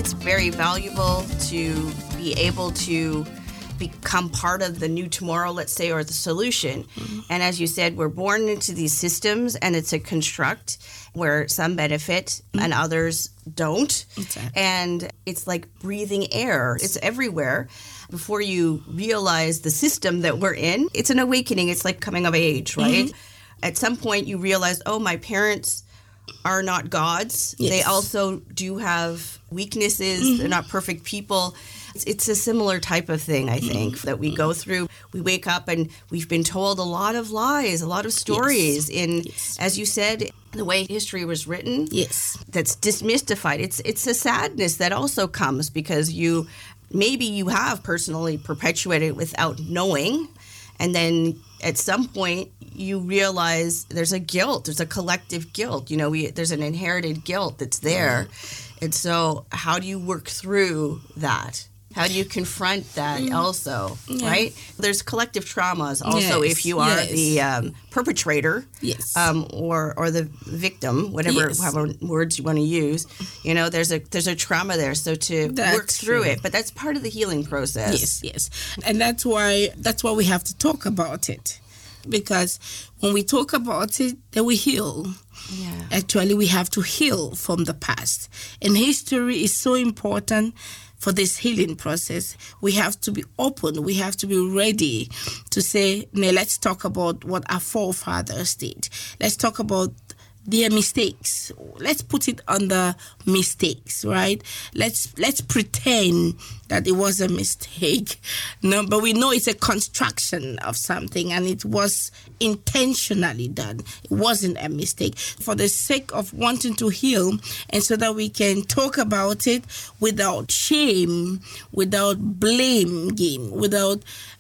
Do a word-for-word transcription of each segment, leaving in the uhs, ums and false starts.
it's very valuable to be able to become part of the new tomorrow, let's say, or the solution. Mm-hmm. And as you said, we're born into these systems, and it's a construct where some benefit mm-hmm. and others don't. Exactly. And it's like breathing air. It's everywhere. Before you realize the system that we're in, it's an awakening. It's like coming of age, right? Mm-hmm. At some point you realize, oh, my parents are not gods. Yes. They also do have weaknesses. Mm-hmm. They're not perfect people. It's, it's a similar type of thing, I think, mm-hmm. that we go through. We wake up and we've been told a lot of lies, a lot of stories yes. in, yes. as you said, the way history was written. Yes. That's dismystified. It's it's a sadness that also comes because you, maybe you have personally perpetuated without knowing, and then at some point you realize there's a guilt, there's a collective guilt. You know, we, there's an inherited guilt that's there. Mm-hmm. And so how do you work through that? How do you confront that mm. also, yeah. right? There's collective traumas also yes. if you are yes. the um, perpetrator yes. um, or or the victim, whatever yes. however words you want to use. You know, there's a there's a trauma there. So to that's work through true. it, but that's part of the healing process. Yes, yes. And that's why that's why we have to talk about it. Because when we talk about it, then we heal. Yeah. Actually, we have to heal from the past. And history is so important for this healing process. We have to be open. We have to be ready to say, now let's talk about what our forefathers did. Let's talk about their mistakes. Let's put it under mistakes, right? Let's let's pretend that it was a mistake. No, but we know it's a construction of something and it was intentionally done. It wasn't a mistake. For the sake of wanting to heal and so that we can talk about it without shame, without blaming, without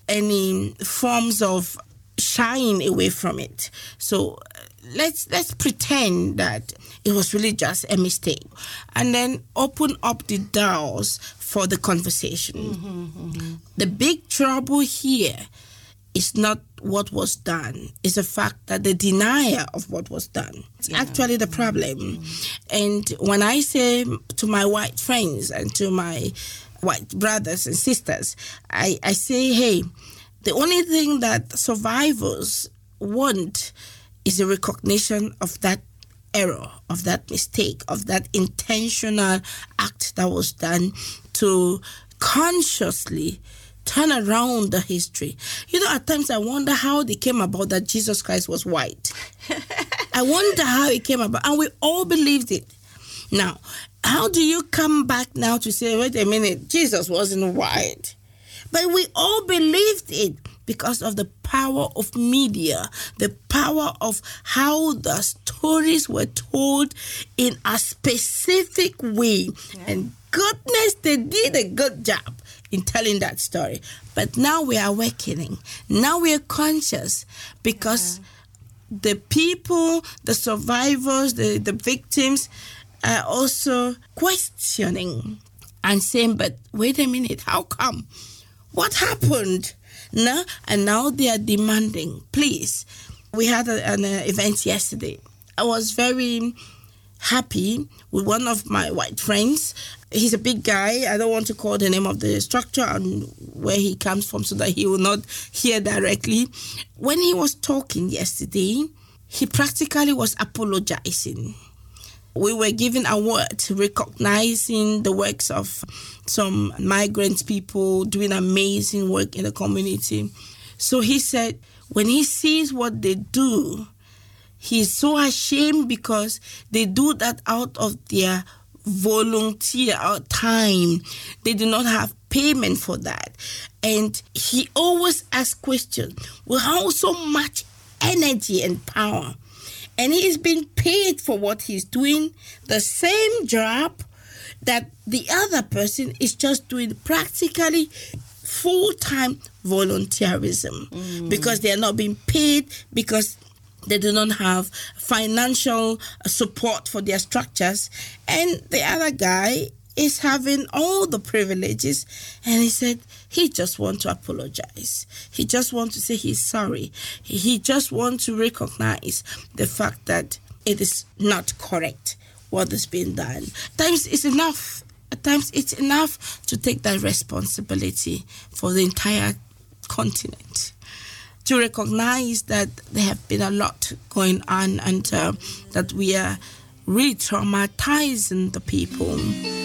any forms of shying away from it. So Let's let's pretend that it was really just a mistake, and then open up the doors for the conversation. Mm-hmm, mm-hmm. The big trouble here is not what was done; it's the fact that the denial of what was done is yeah. actually the problem. Mm-hmm. And when I say to my white friends and to my white brothers and sisters, I, I say, hey, the only thing that survivors want is a recognition of that error, of that mistake, of that intentional act that was done to consciously turn around the history. You know, at times I wonder how they came about that Jesus Christ was white. I wonder how it came about, and we all believed it. Now, how do you come back now to say, wait a minute, Jesus wasn't white? But we all believed it because of the power of media, the power of how the stories were told in a specific way. Yeah. And goodness, they did a good job in telling that story. But now we are awakening. Now we are conscious because yeah. the people, the survivors, the, the victims are also questioning and saying, but wait a minute, how come? What happened? No, and now they are demanding, please. We had a, an uh, event yesterday. I was very happy with one of my white friends. He's a big guy. I don't want to call the name of the structure and where he comes from so that he will not hear directly. When he was talking yesterday, he practically was apologizing. We were giving awards recognizing the works of some migrant people doing amazing work in the community. So he said, when he sees what they do, he's so ashamed because they do that out of their volunteer time. They do not have payment for that. And he always asks questions, well, how so much energy and power? And he's been paid for what he's doing, the same job that the other person is just doing, practically full-time volunteerism, mm. because they are not being paid, because they do not have financial support for their structures. And the other guy is having all the privileges. And he said he just wants to apologize. He just wants to say he's sorry. He just wants to recognize the fact that it is not correct what is being done. Times is enough. at times it's enough to take that responsibility for the entire continent, to recognize that there have been a lot going on and uh, that we are re-traumatizing the people.